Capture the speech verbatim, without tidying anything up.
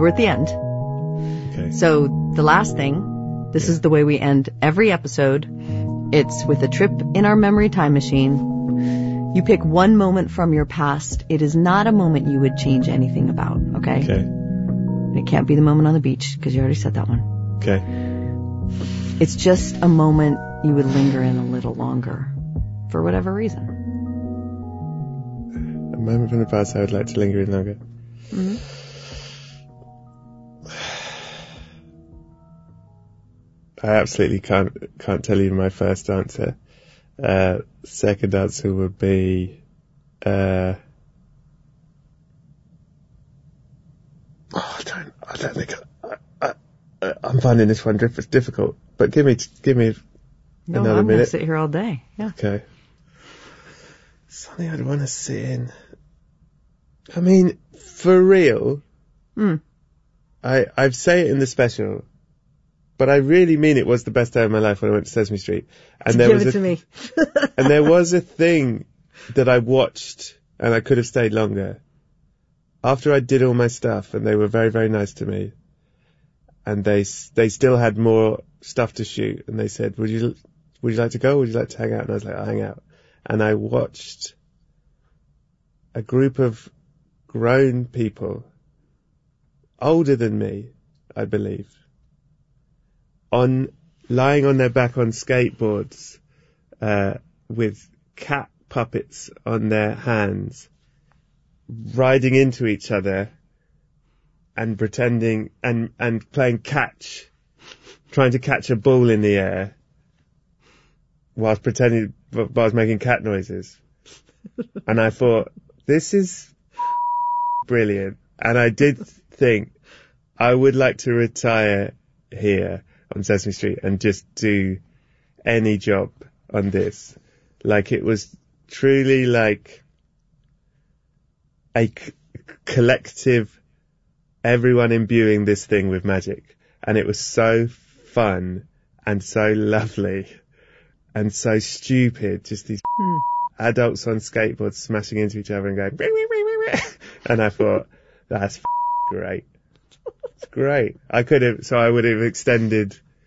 We're at the end. Okay. So the last thing, this is the way we end every episode. It's with a trip in our memory time machine. You pick one moment from your past. It is not a moment you would change anything about, okay? Okay. It can't be the moment on the beach, because you already said that one. Okay. It's just a moment you would linger in a little longer, for whatever reason. A moment from the past I would like to linger in longer. Mm-hmm. I absolutely can't can't tell you my first answer. Uh, second answer would be uh, oh, I don't I don't think I, I, I, I'm finding this one diff- difficult. But give me give me No, another I'm minute. gonna sit here all day. Yeah. Okay. Something I'd want to sit in. I mean, for real. Mm. I I'd say it in the special. But I really mean it was the best day of my life when I went to Sesame Street. And there Give was it a, to me. and there was a thing that I watched, and I could have stayed longer. After I did all my stuff, and they were very, very nice to me, and they they still had more stuff to shoot, and they said, "Would you would you like to go? Or would you like to hang out?" And I was like, "I'll hang out." And I watched a group of grown people, older than me, I believe, on lying on their back on skateboards, uh, with cat puppets on their hands, riding into each other and pretending and, and playing catch, trying to catch a ball in the air whilst pretending, whilst making cat noises. And I thought, this is brilliant. And I did think I would like to retire here on Sesame Street and just do any job on this. Like, it was truly like a c- collective, everyone imbuing this thing with magic. And it was so fun and so lovely and so stupid. Just these Hmm. adults on skateboards smashing into each other and going, "Wee, wee, wee, wee, wee." And I thought, that's f- great. It's great. I could have, so I would have extended